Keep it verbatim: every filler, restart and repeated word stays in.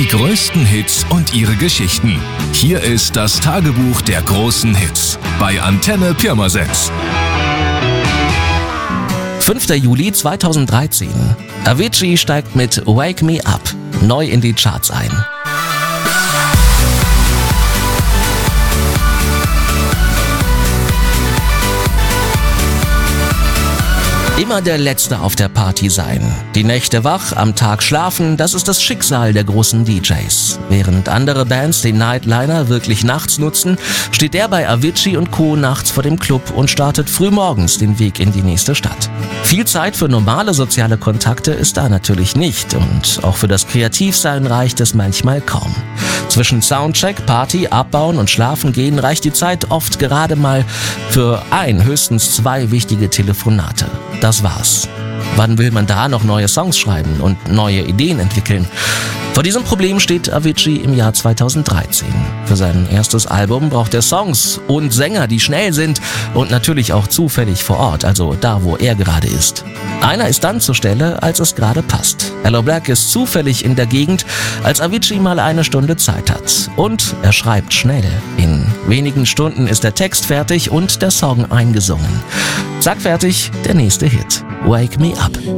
größten Hits und ihre Geschichten. Hier ist das Tagebuch der großen Hits bei Antenne Pirmasens. fünfter Juli zweitausenddreizehn. Avicii steigt mit Wake Me Up neu in die Charts ein. Immer der Letzte auf der Party sein. Die Nächte wach, am Tag schlafen, das ist das Schicksal der großen D Js. Während andere Bands den Nightliner wirklich nachts nutzen, steht er bei Avicii und Co. nachts vor dem Club und startet frühmorgens den Weg in die nächste Stadt. Viel Zeit für normale soziale Kontakte ist da natürlich nicht und auch für das Kreativsein reicht es manchmal kaum. Zwischen Soundcheck, Party, Abbauen und Schlafen gehen reicht die Zeit oft gerade mal für ein, höchstens zwei wichtige Telefonate. Das war's. Wann will man da noch neue Songs schreiben und neue Ideen entwickeln? Vor diesem Problem steht Avicii im Jahr zweitausenddreizehn. Für sein erstes Album braucht er Songs und Sänger, die schnell sind und natürlich auch zufällig vor Ort, also da, wo er gerade ist. Einer ist dann zur Stelle, als es gerade passt. Aloe Blacc ist zufällig in der Gegend, als Avicii mal eine Stunde Zeit hat. Und er schreibt schnell. In wenigen Stunden ist der Text fertig und der Song eingesungen. Zack, fertig, der nächste Hit. Wake Me Up.